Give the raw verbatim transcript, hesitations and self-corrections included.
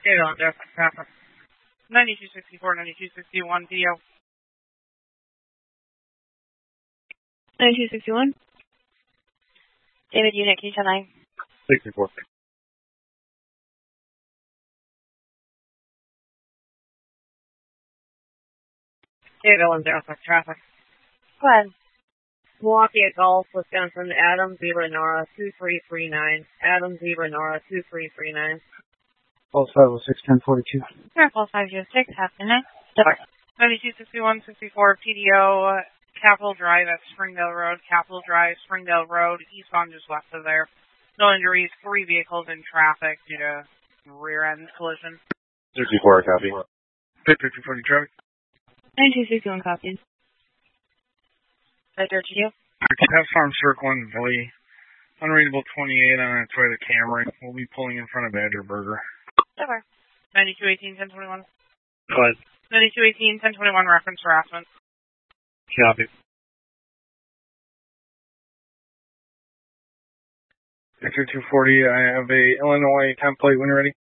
Data on desk, traffic. ninety-two sixty-four, ninety-two sixty-one, P O. ninety-two sixty-one. David, unit, can you tell nine? sixty-four. Data on desk, traffic. Go ahead. Milwaukee at Golf, Wisconsin, Adam Zebra Nora two three three nine. Adam Zebra Nora two three three nine. Pulse five oh six, ten forty-two. Pulse five oh six, half minute. ninety-two sixty-one, sixty-four, P D O, Capitol Drive at Springdale Road, Capitol Drive, Springdale Road, eastbound just west of there. No injuries, three vehicles in traffic due to rear end collision. sixty-four, copy. Victor two forty traffic. ninety-two sixty-one copies. Victor to you. Have Farm Circle in Valley. Unreadable twenty-eight on its way to Cameron. We'll be pulling in front of Badger Burger. Over. ninety-two eighteen, ten twenty-one. Go ahead. ninety-two eighteen, ten twenty-one, reference harassment. Copy. Victor two forty, I have a Illinois template when you're ready.